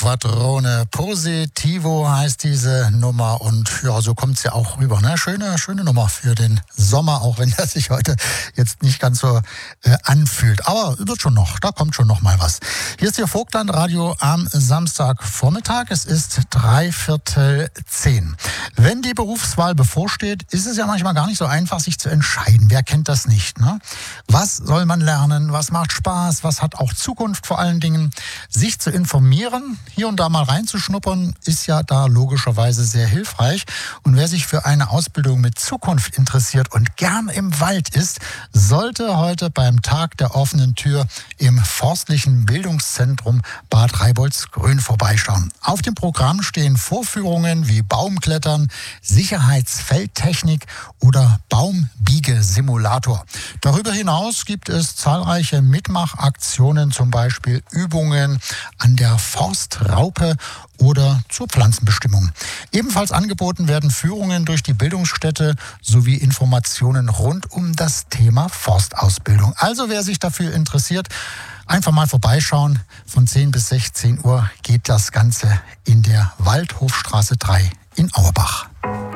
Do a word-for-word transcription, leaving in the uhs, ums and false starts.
Quadrone Positivo heißt diese Nummer und ja, so kommt sie auch rüber. Ne? Schöne, schöne Nummer für den Sommer, auch wenn das sich heute jetzt nicht ganz so äh, anfühlt. Aber wird schon noch, da kommt schon noch mal was. Hier ist Ihr Vogtland-Radio am Samstagvormittag. Es ist dreiviertel zehn. Wenn die Berufswahl bevorsteht, ist es ja manchmal gar nicht so einfach, sich zu entscheiden. Wer kennt das nicht? Ne? Was soll man lernen? Was macht Spaß? Was hat auch Zukunft vor allen Dingen? Sich zu informieren, hier und da mal reinzuschnuppern, ist ja da logischerweise sehr hilfreich. Und wer sich für eine Ausbildung mit Zukunft interessiert und gern im Wald ist, sollte heute beim Tag der offenen Tür im Forstlichen Bildungszentrum Bad Reiboldsgrün vorbeischauen. Auf dem Programm stehen Vorführungen wie Baumklettern, Sicherheitsfeldtechnik oder Baumbiegesimulator. Darüber hinaus gibt es zahlreiche Mitmachaktionen, zum Beispiel Übungen an der Forstraupe oder zur Pflanzenbestimmung. Ebenfalls angeboten werden Führungen durch die Bildungsstätte sowie Informationen rund um das Thema Forstausbildung. Also wer sich dafür interessiert, einfach mal vorbeischauen. Von zehn bis sechzehn Uhr geht das Ganze in der Waldhofstraße drei in Auerbach.